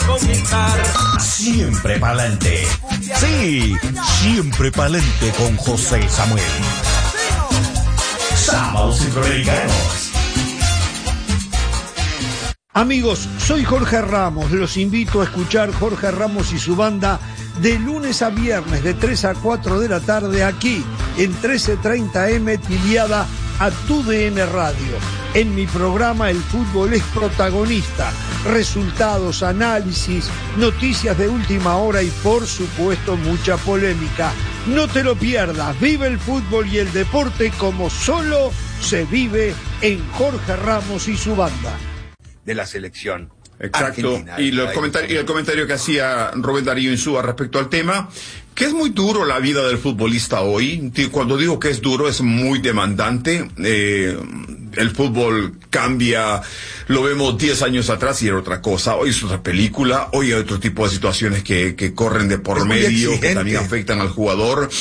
conquistar. Siempre pa'lante. Sí, siempre pa'lante con José Samuel. Sábados Centroamericanos. Amigos, soy Jorge Ramos. Los invito a escuchar Jorge Ramos y su banda de lunes a viernes de 3 a 4 de la tarde aquí en 1330M Tiliada a TUDN Radio. En mi programa el fútbol es protagonista. Resultados, análisis, noticias de última hora y por supuesto mucha polémica. No te lo pierdas. Vive el fútbol y el deporte como solo se vive en Jorge Ramos y su banda. De la selección. Exacto, y el comentario que hacía Rubén Darío Insúa respecto al tema, que es muy duro la vida del futbolista hoy. Cuando digo que es duro, es muy demandante. El fútbol cambia, lo vemos 10 años atrás y era otra cosa. Hoy es otra película, hoy hay otro tipo de situaciones que corren de por medio, que también afectan al jugador.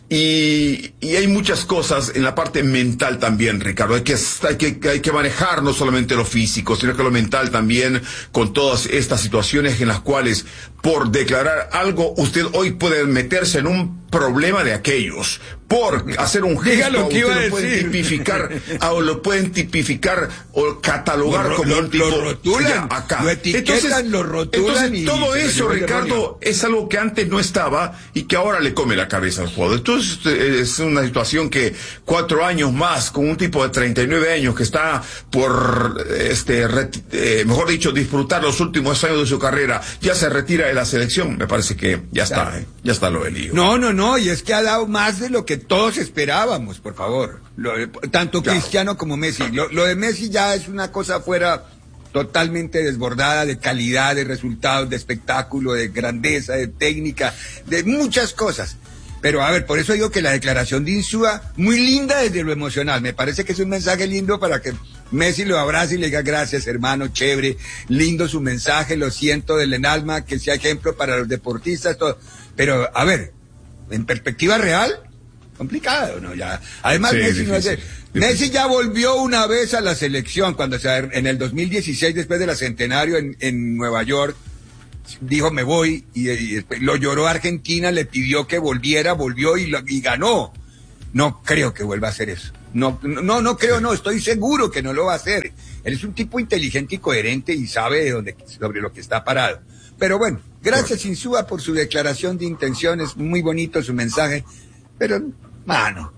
Y hay muchas cosas en la parte mental también, Ricardo. Hay que manejar no solamente lo físico, sino que lo mental también, con todas estas situaciones en las cuales, por declarar algo, usted hoy puede meterse en un problema de aquellos. Por hacer un gesto, usted lo pueden tipificar, o lo pueden tipificar o catalogar como un tipo. Lo rotulan, acá. lo etiquetan, lo rotulan. Entonces, todo eso, Ricardo, es algo que antes no estaba y que ahora le come la cabeza al jugador. Entonces, es una situación que 4 años más, con un tipo de 39 años que está por, mejor dicho, disfrutar los últimos años de su carrera, ya se retira de la selección. Me parece que ya está lo del lío. No, y es que ha dado más de lo que todos esperábamos, por favor. Tanto Cristiano como Messi. Lo de Messi ya es una cosa fuera totalmente desbordada de calidad, de resultados, de espectáculo, de grandeza, de técnica, de muchas cosas. Pero a ver, por eso digo que la declaración de Insúa, muy linda desde lo emocional, me parece que es un mensaje lindo para que Messi lo abrace y le diga gracias, hermano, chévere, lindo su mensaje, lo siento del alma, que sea ejemplo para los deportistas, todo. Pero, a ver, en perspectiva real, complicado, ¿no? Ya, además, Messi ya volvió una vez a la selección, en el 2016, después del centenario en Nueva York, dijo me voy y lo lloró Argentina, le pidió que volviera, volvió y ganó. No creo que vuelva a hacer eso. No creo, estoy seguro que no lo va a hacer. Él es un tipo inteligente y coherente y sabe sobre lo que está parado. Pero bueno, gracias Insúa por su declaración de intenciones, muy bonito su mensaje, pero mano,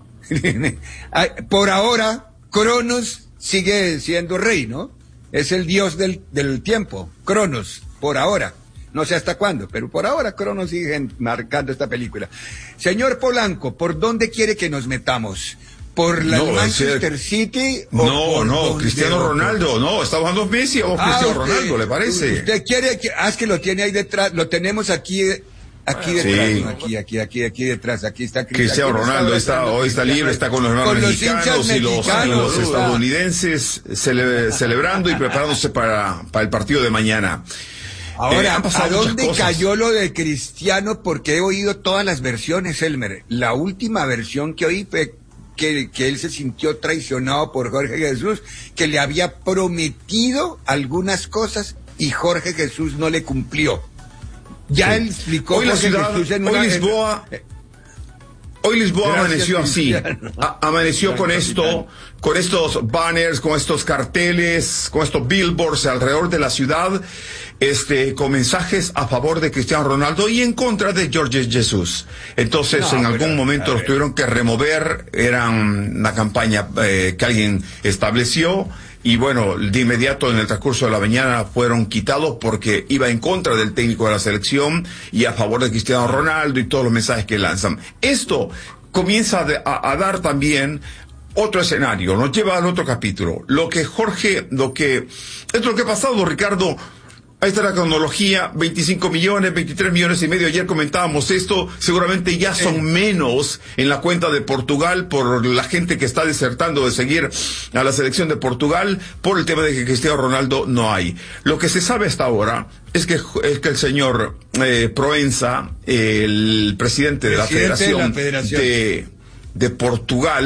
por ahora Cronos sigue siendo rey, ¿no? Es el dios del tiempo, Cronos, por ahora. No sé hasta cuándo, pero por ahora Cronos sigue marcando esta película. Señor Polanco, ¿por dónde quiere que nos metamos? ¿Por la Manchester City? No, Cristiano Ronaldo, no, está bajando Messi o Cristiano Ronaldo, ¿le parece? ¿Usted quiere es que lo tiene ahí detrás, lo tenemos aquí detrás, ¿no? Aquí detrás, aquí está Cristiano Ronaldo, hoy está libre, está con los hermanos mexicanos y los estadounidenses celebrando y preparándose para el partido de mañana. Ahora, ¿a dónde cayó lo de Cristiano? Porque he oído todas las versiones, Elmer. La última versión que oí fue que él se sintió traicionado por Jorge Jesús, que le había prometido algunas cosas y Jorge Jesús no le cumplió. Ya él explicó hoy Jorge Jesús Hoy Lisboa amaneció así, amaneció con estos banners, con estos carteles, con estos billboards alrededor de la ciudad, con mensajes a favor de Cristiano Ronaldo y en contra de Jorge Jesús. Entonces, en algún momento los tuvieron que remover, era una campaña que alguien estableció. Y bueno, de inmediato en el transcurso de la mañana fueron quitados porque iba en contra del técnico de la selección y a favor de Cristiano Ronaldo y todos los mensajes que lanzan. Esto comienza a dar también otro escenario, nos lleva al otro capítulo. Esto es lo que ha pasado, Ricardo. Ahí está la cronología, 25 millones, 23 millones y medio. Ayer comentábamos esto, seguramente ya son menos en la cuenta de Portugal por la gente que está desertando de seguir a la selección de Portugal por el tema de que Cristiano Ronaldo no hay. Lo que se sabe hasta ahora es que el señor Proença, el presidente de la Federación de Portugal,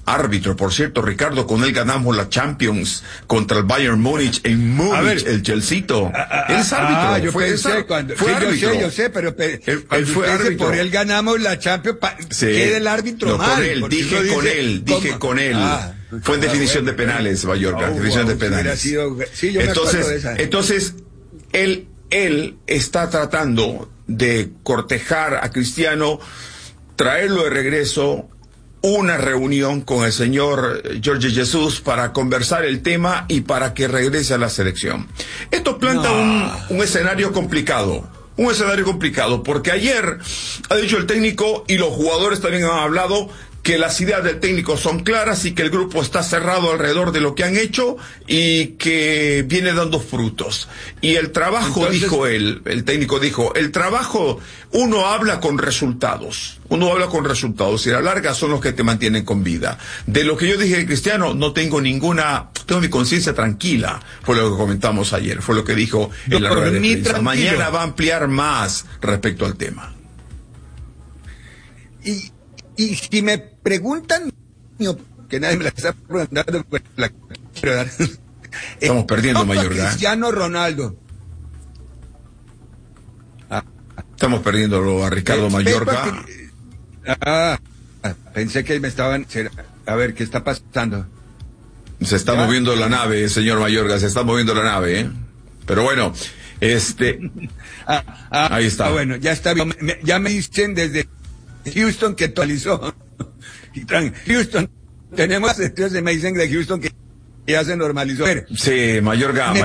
árbitro. Por cierto, Ricardo, con él ganamos la Champions contra el Bayern Múnich en Múnich, el Chelseito. Él es árbitro. Yo sé, pero él fue árbitro. Por él ganamos la Champions, queda el árbitro mal. Dije con él. Fue en definición de penales, Mayorga, definición de penales. Entonces, él está tratando de cortejar a Cristiano, traerlo de regreso, una reunión con el señor Jorge Jesús para conversar el tema y para que regrese a la selección. Esto planta un escenario complicado. Un escenario complicado, porque ayer ha dicho el técnico y los jugadores también han hablado que las ideas del técnico son claras y que el grupo está cerrado alrededor de lo que han hecho y que viene dando frutos. Y el trabajo, entonces, dijo él, el técnico dijo, el trabajo, uno habla con resultados y a la larga son los que te mantienen con vida. De lo que yo dije de Cristiano, tengo mi conciencia tranquila, fue lo que comentamos ayer, fue lo que dijo en la rueda de prensa. Mañana va a ampliar más respecto al tema. Y si me preguntan, que nadie me la está preguntando, quiero dar. Estamos perdiendo, Mayorga. Cristiano Ronaldo. Estamos perdiéndolo a Ricardo Mayorga. Pensé que me estaban... A ver, ¿qué está pasando? Se está moviendo la nave, señor Mayorga, se está moviendo la nave, ¿eh? Pero bueno, ahí está. Bueno, ya está bien. Ya me dicen desde Houston que actualizó. Houston, tenemos, entonces me dicen de Houston que ya se normalizó. Sí, Mayorga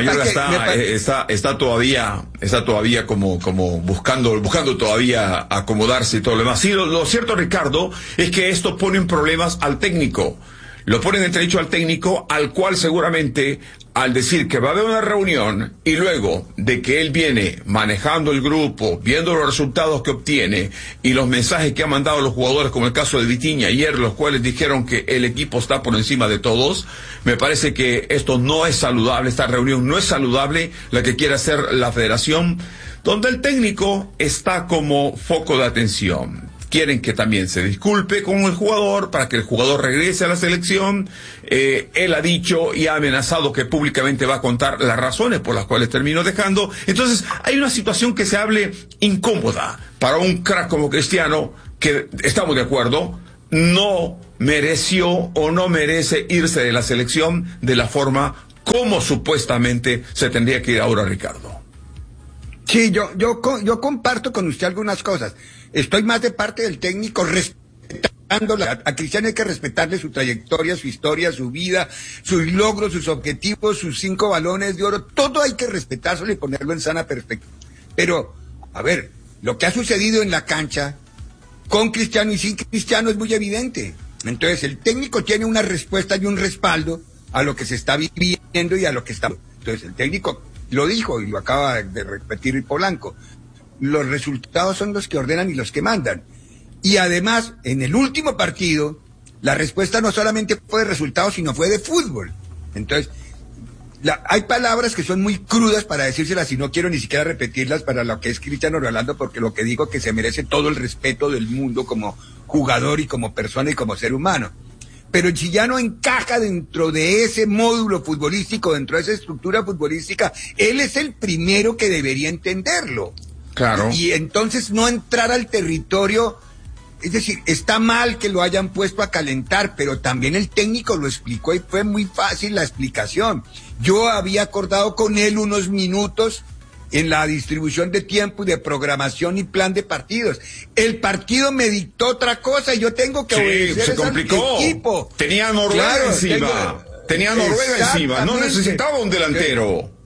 está todavía como buscando todavía acomodarse y todo lo demás. Sí, lo cierto, Ricardo, es que esto pone en problemas al técnico. Lo ponen entredicho al técnico, al cual seguramente, al decir que va a haber una reunión y luego de que él viene manejando el grupo, viendo los resultados que obtiene y los mensajes que han mandado los jugadores, como el caso de Vitinha ayer, los cuales dijeron que el equipo está por encima de todos, me parece que esto no es saludable, esta reunión no es saludable, la que quiere hacer la federación, donde el técnico está como foco de atención. Quieren que también se disculpe con el jugador para que el jugador regrese a la selección. Él ha dicho y ha amenazado que públicamente va a contar las razones por las cuales terminó dejando. Entonces, hay una situación que se hable incómoda para un crack como Cristiano, que estamos de acuerdo, no mereció o no merece irse de la selección de la forma como supuestamente se tendría que ir ahora, Ricardo. Sí, yo comparto con usted algunas cosas. Estoy más de parte del técnico respetándola. A Cristiano hay que respetarle su trayectoria, su historia, su vida, sus logros, sus objetivos, sus 5 balones de oro. Todo hay que respetárselo y ponerlo en sana perspectiva. Pero, a ver, lo que ha sucedido en la cancha con Cristiano y sin Cristiano es muy evidente. Entonces, el técnico tiene una respuesta y un respaldo a lo que se está viviendo y a lo que está... Entonces, el técnico lo dijo y lo acaba de repetir Polanco. Los resultados son los que ordenan y los que mandan. Y además, en el último partido, la respuesta no solamente fue de resultados, sino fue de fútbol. Entonces, hay palabras que son muy crudas para decírselas y no quiero ni siquiera repetirlas para lo que es Cristiano Ronaldo, porque lo que digo es que se merece todo el respeto del mundo como jugador y como persona y como ser humano. Pero si ya no encaja dentro de ese módulo futbolístico, dentro de esa estructura futbolística, él es el primero que debería entenderlo. Claro. Y entonces no entrar al territorio, es decir, está mal que lo hayan puesto a calentar, pero también el técnico lo explicó y fue muy fácil la explicación. Yo había acordado con él unos minutos en la distribución de tiempo y de programación y plan de partidos. El partido me dictó otra cosa y yo tengo que obedecer al equipo. Tenía Noruega encima. Tenía Noruega encima. No necesitaba un delantero.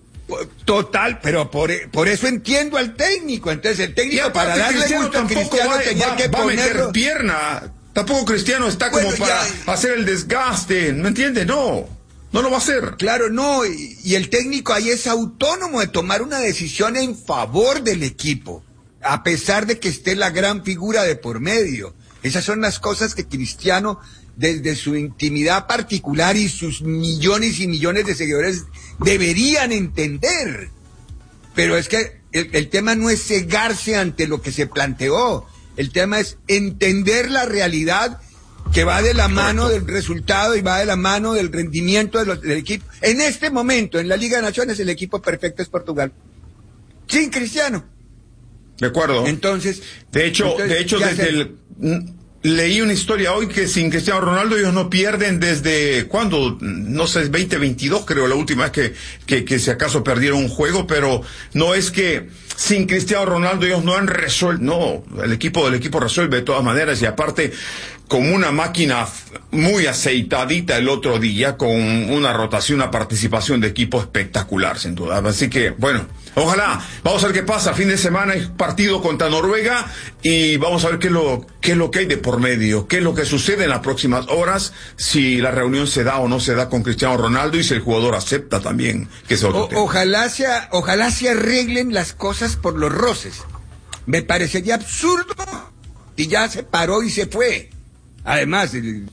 Total, pero por eso entiendo al técnico. Entonces el técnico, para darle gusto a Cristiano, tenía que ponerlo... meter pierna. Tampoco Cristiano está como para hacer el desgaste. ¿No entiende? No lo va a hacer. Claro, no. Y el técnico ahí es autónomo de tomar una decisión en favor del equipo, a pesar de que esté la gran figura de por medio. Esas son las cosas que Cristiano, desde su intimidad particular y sus millones y millones de seguidores, deberían entender. Pero es que el tema no es cegarse ante lo que se planteó. El tema es entender la realidad que va de la mano del resultado y va de la mano del rendimiento del equipo. En este momento, en la Liga de Naciones, el equipo perfecto es Portugal. Sin Cristiano. De acuerdo. Entonces, de hecho, leí una historia hoy que sin Cristiano Ronaldo ellos no pierden desde, ¿cuándo? No sé, 2022 creo, la última vez que si acaso perdieron un juego, pero no es que sin Cristiano Ronaldo ellos no han resuelto, no, el equipo resuelve de todas maneras, y aparte, como una máquina muy aceitadita el otro día, con una rotación, una participación de equipo espectacular, sin duda. Así que, bueno, ojalá, vamos a ver qué pasa. Fin de semana hay partido contra Noruega y vamos a ver qué es lo que hay de por medio, qué es lo que sucede en las próximas horas, si la reunión se da o no se da con Cristiano Ronaldo y si el jugador acepta también que es otro tema. Ojalá se arreglen las cosas por los roces. Me parecería absurdo y ya se paró y se fue. Además, el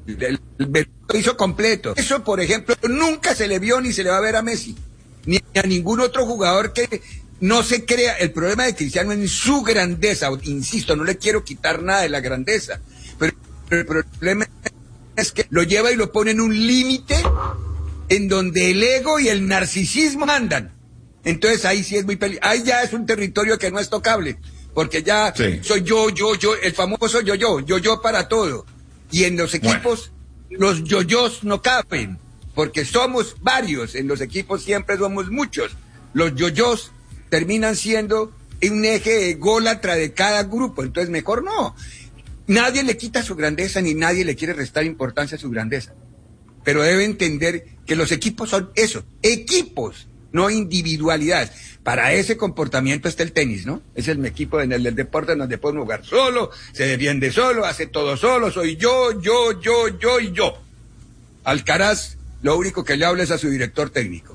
lo hizo completo. Eso, por ejemplo, nunca se le vio ni se le va a ver a Messi, ni a ningún otro jugador que no se crea. El problema de Cristiano es su grandeza, insisto, no le quiero quitar nada de la grandeza, pero el problema es que lo lleva y lo pone en un límite en donde el ego y el narcisismo andan. Entonces ahí sí es muy peligroso. Ahí ya es un territorio que no es tocable, porque ya soy yo, el famoso yo para todo. Y en los equipos, los yoyos no caben, porque somos varios, en los equipos siempre somos muchos. Los yoyos terminan siendo un eje ególatra de cada grupo, entonces mejor no. Nadie le quita su grandeza, ni nadie le quiere restar importancia a su grandeza. Pero debe entender que los equipos son eso, equipos, no individualidades. Para ese comportamiento está el tenis, ¿no? Es el equipo en el deporte donde podemos jugar solo, se defiende solo, hace todo solo, soy yo y yo. Alcaraz, lo único que le habla es a su director técnico.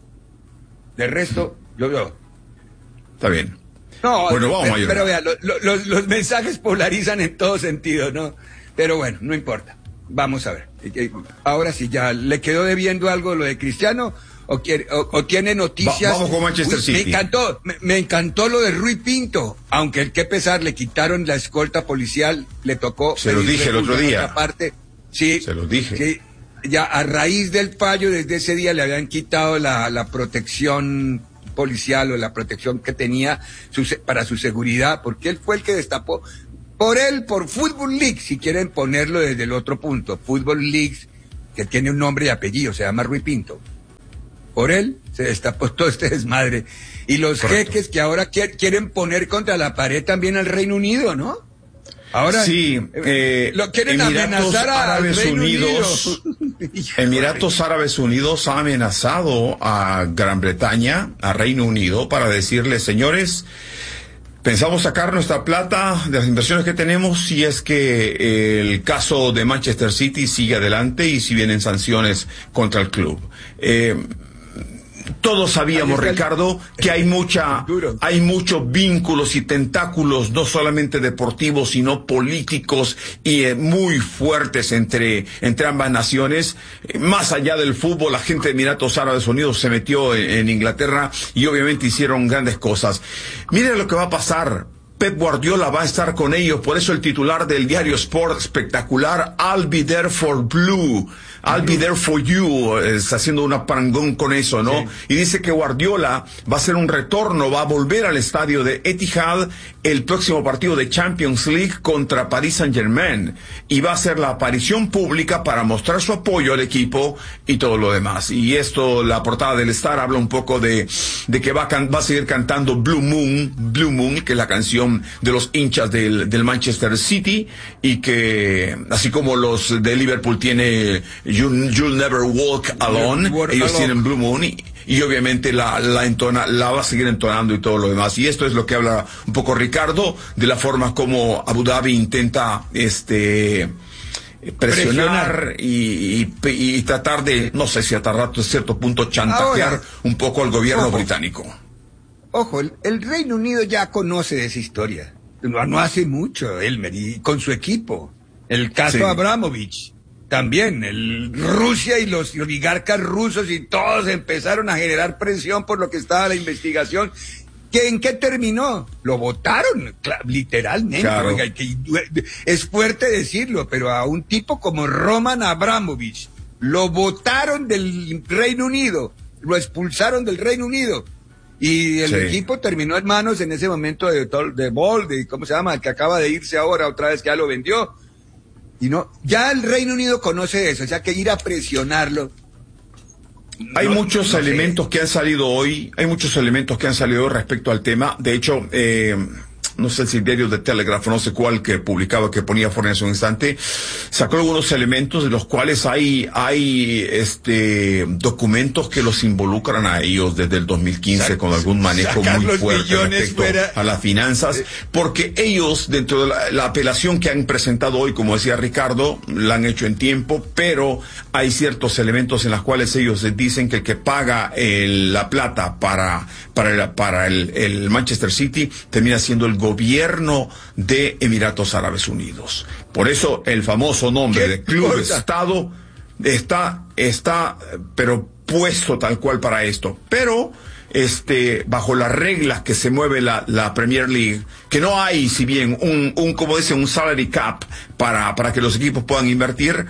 Del resto, yo. Está bien. No, bueno, vamos pero vea, los mensajes polarizan en todo sentido, ¿no? Pero bueno, no importa. Vamos a ver. Ahora sí, ya le quedó debiendo algo lo de Cristiano. O tiene noticias. Vamos con Manchester City. Me encantó lo de Rui Pinto, aunque el que pesar, le quitaron la escolta policial, le tocó. Se lo dije el otro día. Sí, se lo dije. Sí, ya a raíz del fallo, desde ese día le habían quitado la protección policial o la protección que tenía para su seguridad, porque él fue el que destapó. Por Football League, si quieren ponerlo desde el otro punto, Football League, que tiene un nombre y apellido, se llama Rui Pinto. Por él se destapó todo este desmadre. Y los jeques que ahora quieren poner contra la pared también al Reino Unido, ¿no? Ahora sí, lo quieren amenazar a Árabes Unidos. Emiratos Árabes Unidos ha amenazado a Gran Bretaña, a Reino Unido, para decirle, señores, pensamos sacar nuestra plata de las inversiones que tenemos si es que el caso de Manchester City sigue adelante y si vienen sanciones contra el club. Todos sabíamos, Ricardo, que hay muchos vínculos y tentáculos, no solamente deportivos, sino políticos y muy fuertes entre ambas naciones. Más allá del fútbol, la gente de Emiratos Árabes Unidos se metió en Inglaterra y obviamente hicieron grandes cosas. Mire lo que va a pasar. Pep Guardiola va a estar con ellos, por eso el titular del diario Sport espectacular, I'll be there for Blue, I'll be there for you, está haciendo una parangón con eso, ¿no? Sí. Y dice que Guardiola va a hacer un retorno, va a volver al estadio de Etihad el próximo partido de Champions League contra Paris Saint-Germain, y va a hacer la aparición pública para mostrar su apoyo al equipo y todo lo demás. Y esto, la portada del Star habla un poco de que va a seguir cantando Blue Moon, que es la canción de los hinchas del Manchester City, y que así como los de Liverpool tiene You'll Never Walk Alone, ellos tienen Blue Moon y obviamente la va a seguir entonando y todo lo demás. Y esto es lo que habla un poco Ricardo de la forma como Abu Dhabi intenta presionar y tratar de, no sé si hasta cierto punto chantajear un poco al gobierno británico. Ojo, el Reino Unido ya conoce de esa historia. No hace mucho, Elmer, y con su equipo. El caso Abramovich, también. Rusia y los oligarcas rusos y todos empezaron a generar presión por lo que estaba la investigación. ¿En qué terminó? Lo votaron, literalmente. Claro. Oiga, es fuerte decirlo, pero a un tipo como Roman Abramovich lo votaron del Reino Unido, lo expulsaron del Reino Unido. Y el equipo terminó en manos en ese momento de Bold, ¿cómo se llama? El que acaba de irse ahora, otra vez que ya lo vendió. Y no, ya el Reino Unido conoce eso, o sea que ir a presionarlo. Hay muchos elementos que han salido hoy, respecto al tema. De hecho, no sé si el diario de Telegraph, no sé cuál, que publicaba, que ponía fuera en ese instante, sacó algunos elementos de los cuales hay documentos que los involucran a ellos desde el 2015 con algún manejo muy fuerte respecto a las finanzas, porque ellos, dentro de la apelación que han presentado hoy, como decía Ricardo, la han hecho en tiempo, pero hay ciertos elementos en los cuales ellos dicen que el que paga la plata para el Manchester City termina siendo el gobierno de Emiratos Árabes Unidos. Por eso el famoso nombre de Club Estado está pero puesto tal cual para esto. Pero bajo las reglas que se mueve la Premier League, que no hay, si bien como dicen, un salary cap para que los equipos puedan invertir,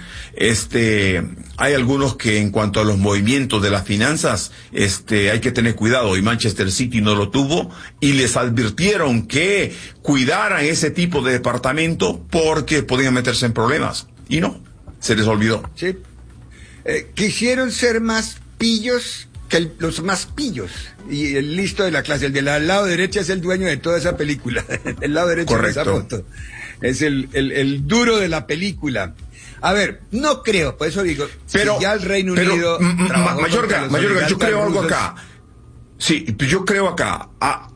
hay algunos que en cuanto a los movimientos de las finanzas, hay que tener cuidado, y Manchester City no lo tuvo, y les advirtieron que cuidaran ese tipo de departamento porque podían meterse en problemas, y no, se les olvidó. Sí. Quisieron ser más pillos que los más pillos, y el listo de la clase, el del lado derecho es el dueño de toda esa película, el lado derecho de esa foto, es el duro de la película. A ver, no creo, por eso digo, pero, si ya el Reino Unido... Mayorga, yo creo algo acá. Sí, yo creo acá,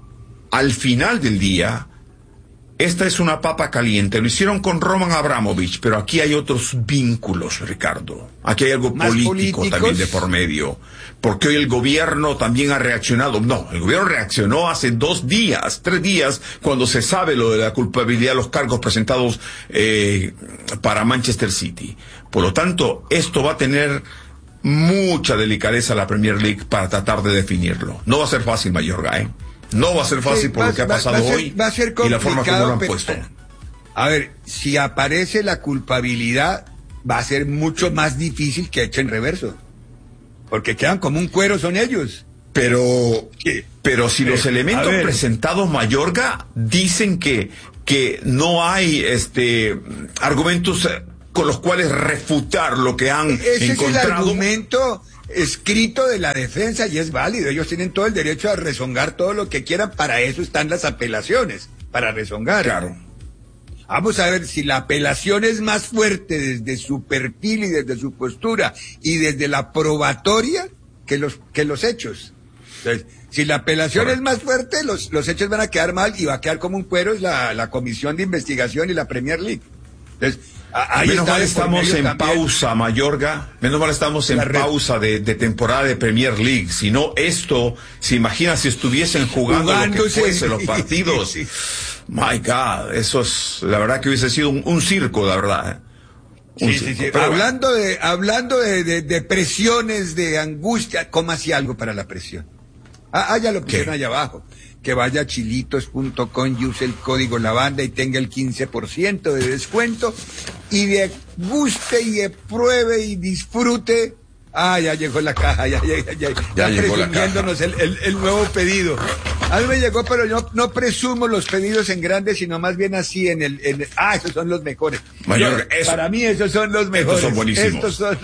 al final del día, esta es una papa caliente. Lo hicieron con Roman Abramovich, pero aquí hay otros vínculos, Ricardo. Aquí hay algo político también de por medio. Porque hoy el gobierno también ha reaccionado. No, el gobierno reaccionó hace 3 días, cuando se sabe lo de la culpabilidad de los cargos presentados para Manchester City. Por lo tanto, esto va a tener mucha delicadeza la Premier League para tratar de definirlo. No va a ser fácil, Mayorga, No va a ser fácil por lo que ha pasado hoy y la forma como lo han puesto. A ver, si aparece la culpabilidad, va a ser mucho más difícil que echen reverso. Porque quedan como un cuero, son ellos. Pero si los elementos presentados, Mayorga, dicen que no hay argumentos con los cuales refutar lo que han encontrado. Ese es el argumento escrito de la defensa y es válido. Ellos tienen todo el derecho a rezongar todo lo que quieran. Para eso están las apelaciones, para rezongar. Claro. Vamos a ver si la apelación es más fuerte desde su perfil y desde su postura y desde la probatoria que los hechos. Entonces, si la apelación es más fuerte, los hechos van a quedar mal y va a quedar como un cuero la Comisión de Investigación y la Premier League. Entonces, ahí menos mal estamos en pausa, Mayorga. Menos mal estamos en pausa de temporada de Premier League. Si no, se imagina si estuviesen jugando lo que fuese los partidos. Sí. My God, eso es, la verdad que hubiese sido un circo, la verdad. Sí. Hablando de presiones, de angustia, cómase algo para la presión. Ya lo pusieron allá abajo. Que vaya a chilitos.com y use el código Lavanda y tenga el 15% de descuento y guste y de pruebe y disfrute. Ya llegó la caja, ya presumiéndonos el nuevo pedido. A mí me llegó, pero yo no presumo los pedidos en grande, sino más bien así esos son los mejores. Para mí esos son los mejores. Estos son buenísimos. Estos son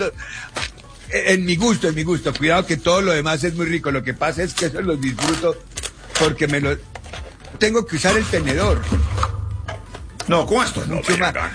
en mi gusto. Cuidado que todo lo demás es muy rico. Lo que pasa es que eso los disfruto porque tengo que usar el tenedor. No, con esto no.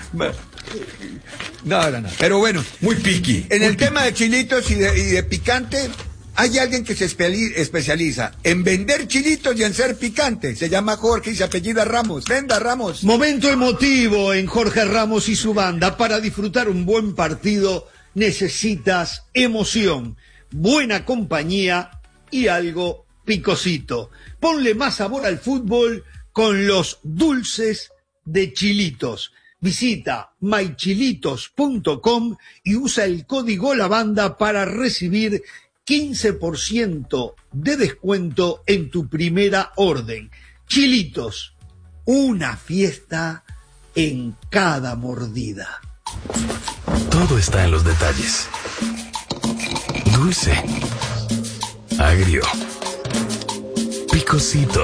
No. Pero bueno. Muy piqui. En el tema de chilitos y de picante, hay alguien que se especializa en vender chilitos y en ser picante. Se llama Jorge y se apellida Ramos. Venda, Ramos. Momento emotivo en Jorge Ramos y su banda. Para disfrutar un buen partido necesitas emoción, buena compañía y algo picosito. Ponle más sabor al fútbol con los dulces de Chilitos. Visita mychilitos.com y usa el código Lavanda para recibir 15% de descuento en tu primera orden. Chilitos, una fiesta en cada mordida. Todo está en los detalles. Dulce, agrio, picosito.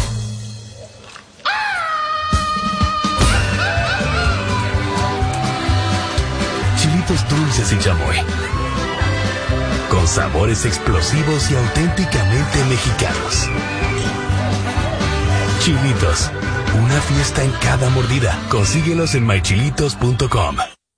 Chilitos dulces y chamoy, con sabores explosivos y auténticamente mexicanos. Chilitos, una fiesta en cada mordida. Consíguelos en mychilitos.com.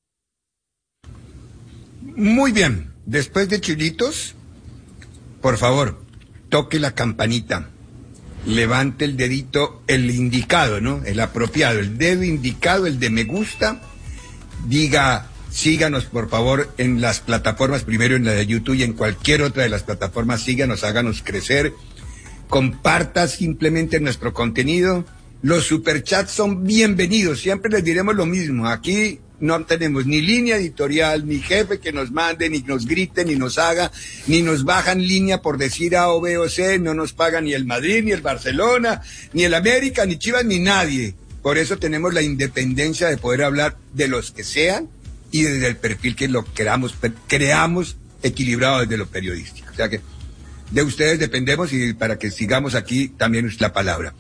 Muy bien, después de Chilitos, por favor, toque la campanita, levante el dedito, el indicado, ¿no? El apropiado, el dedo indicado, el de me gusta, diga, síganos por favor en las plataformas, primero en la de YouTube y en cualquier otra de las plataformas, síganos, háganos crecer, comparta simplemente nuestro contenido, los superchats son bienvenidos, siempre les diremos lo mismo, aquí no tenemos ni línea editorial, ni jefe que nos mande, ni nos grite, ni nos haga, ni nos bajan línea por decir A o B o C, no nos paga ni el Madrid, ni el Barcelona, ni el América, ni Chivas, ni nadie. Por eso tenemos la independencia de poder hablar de los que sean y desde el perfil que lo creamos equilibrado desde lo periodístico. O sea que de ustedes dependemos y para que sigamos aquí también es la palabra.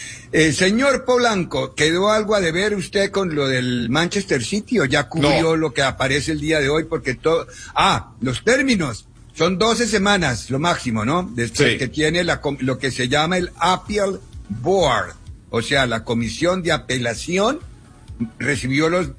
Señor Polanco, ¿quedó algo a deber usted con lo del Manchester City o ya cubrió lo que aparece el día de hoy? Porque todo... los términos. Son 12 semanas, lo máximo, ¿no? Desde que tiene lo que se llama el Appeal Board. O sea, la comisión de apelación recibió los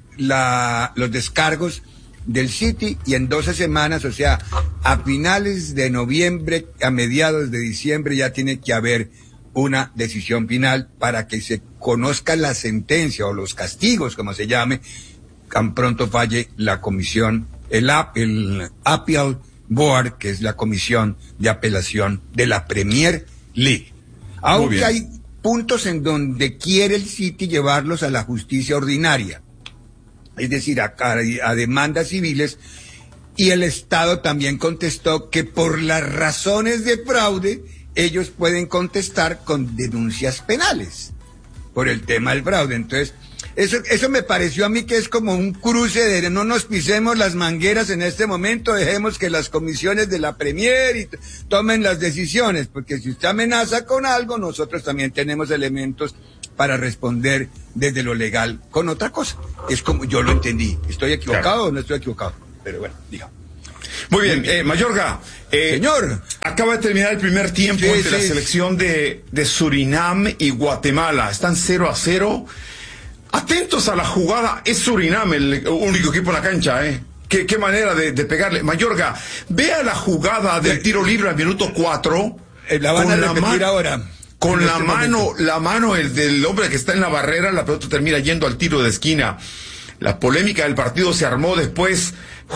descargos del City y en 12 semanas, o sea, a finales de noviembre, a mediados de diciembre ya tiene que haber una decisión final para que se conozca la sentencia o los castigos, como se llame, tan pronto falle la comisión, el Appeal Board, que es la comisión de apelación de la Premier League. Aunque hay puntos en donde quiere el City llevarlos a la justicia ordinaria, es decir, a demandas civiles, y el Estado también contestó que por las razones de fraude ellos pueden contestar con denuncias penales por el tema del fraude. Entonces, eso me pareció a mí que es como un cruce de no nos pisemos las mangueras en este momento, dejemos que las comisiones de la Premier tomen las decisiones, porque si usted amenaza con algo, nosotros también tenemos elementos para responder desde lo legal con otra cosa. Es como yo lo entendí. ¿Estoy equivocado o no estoy equivocado? Pero bueno, diga. Muy bien, Mayorga, señor, acaba de terminar el primer tiempo entre la selección de Surinam y Guatemala. Están 0-0. Atentos a la jugada. Es Surinam el único equipo en la cancha, Qué manera de pegarle. Mayorga, vea la jugada del tiro libre al minuto 4. La van a repetir ahora. Con la mano del hombre que está en la barrera, la pelota termina yendo al tiro de esquina. La polémica del partido se armó después.